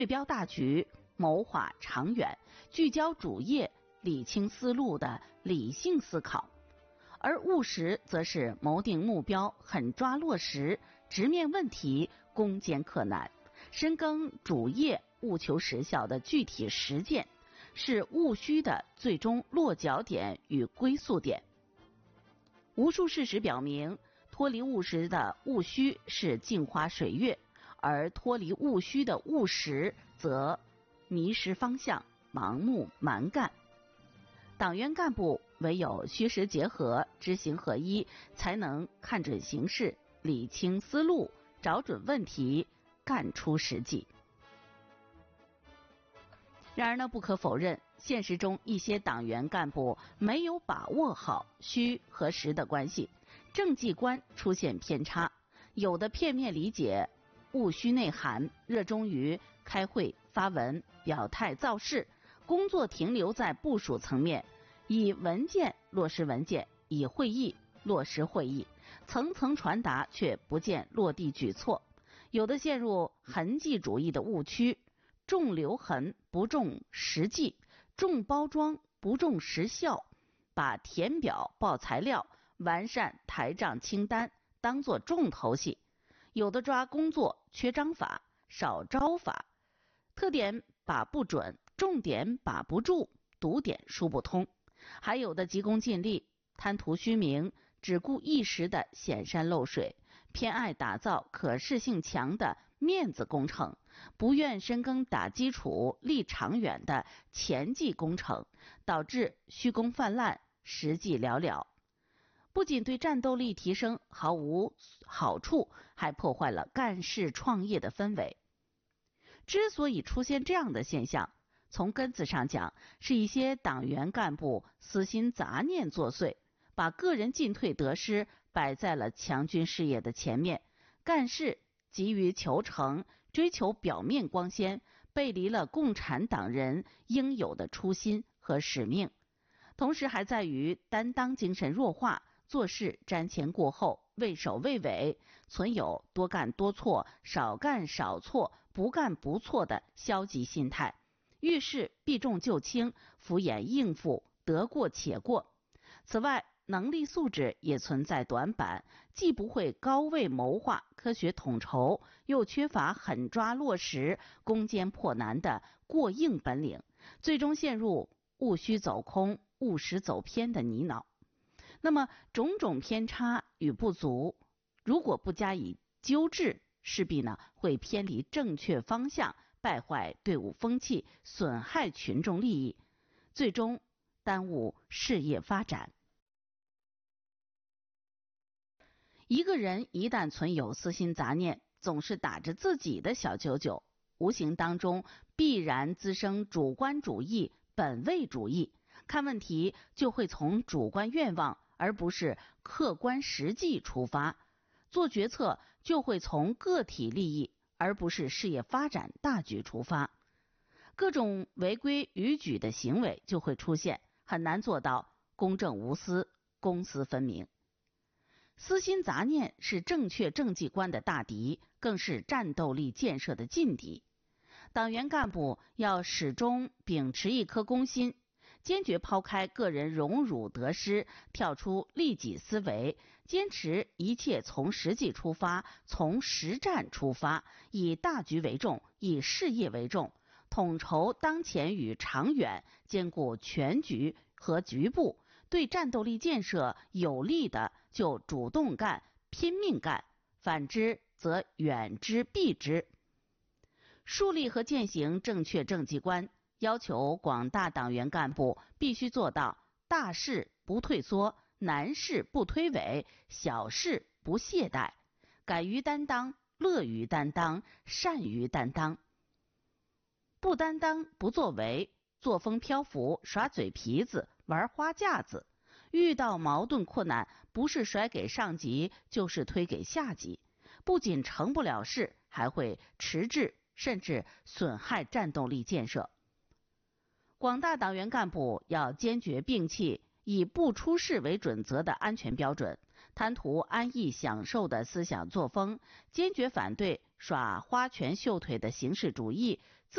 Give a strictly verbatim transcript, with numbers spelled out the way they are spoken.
对标大局、谋划长远、聚焦主业、理清思路的理性思考。而务实则是谋定目标、狠抓落实、直面问题、攻坚克难，深耕主业、务求实效的具体实践，是务虚的最终落脚点与归宿点。无数事实表明，脱离务实的务虚是镜花水月，而脱离务虚的务实则迷失方向、盲目蛮干。党员干部唯有虚实结合、知行合一，才能看准形势、理清思路、找准问题、干出实际。然而呢，不可否认，现实中一些党员干部没有把握好虚和实的关系，政绩观出现偏差，有的片面理解务虚内涵，热衷于开会、发文、表态造势，工作停留在部署层面，以文件落实文件，以会议落实会议，层层传达却不见落地举措。有的陷入痕迹主义的误区，重留痕不重实际，重包装不重实效，把填表报材料、完善台账清单当作重头戏。有的抓工作缺章法、少招法，特点把不准，重点把不住，堵点疏不通。还有的急功近利，贪图虚名，只顾一时的显山露水，偏爱打造可视性强的面子工程，不愿深耕打基础、立长远的前绩工程，导致虚功泛滥，实际寥寥。不仅对战斗力提升毫无好处，还破坏了干事创业的氛围。之所以出现这样的现象，从根子上讲，是一些党员干部私心杂念作祟，把个人进退得失摆在了强军事业的前面，干事急于求成，追求表面光鲜，背离了共产党人应有的初心和使命。同时还在于担当精神弱化，做事瞻前顾后，畏首畏尾，存有多干多错、少干少错、不干不错的消极心态，遇事避重就轻，敷衍应付，得过且过。此外，能力素质也存在短板，既不会高位谋划、科学统筹，又缺乏狠抓落实、攻坚破难的过硬本领，最终陷入务虚走空、务实走偏的泥淖。那么种种偏差与不足，如果不加以纠治，势必呢会偏离正确方向，败坏队伍风气，损害群众利益，最终耽误事业发展。一个人一旦存有私心杂念，总是打着自己的小九九，无形当中必然滋生主观主义、本位主义，看问题就会从主观愿望而不是客观实际出发，做决策就会从个体利益而不是事业发展大局出发，各种违规逾矩的行为就会出现，很难做到公正无私、公私分明。私心杂念是正确政绩观的大敌，更是战斗力建设的劲敌。党员干部要始终秉持一颗公心，坚决抛开个人荣辱得失，跳出利己思维，坚持一切从实际出发，从实战出发，以大局为重，以事业为重，统筹当前与长远，兼顾全局和局部，对战斗力建设有利的就主动干、拼命干，反之则远之避之。树立和践行正确政绩观，要求广大党员干部必须做到大事不退缩，难事不推诿，小事不懈怠，敢于担当，乐于担当，善于担当。不担当不作为，作风漂浮，耍嘴皮子，玩花架子，遇到矛盾困难，不是甩给上级就是推给下级，不仅成不了事，还会迟滞甚至损害战斗力建设。广大党员干部要坚决摒弃以不出事为准则的安全标准，贪图安逸享受的思想作风，坚决反对耍花拳绣腿的形式主义，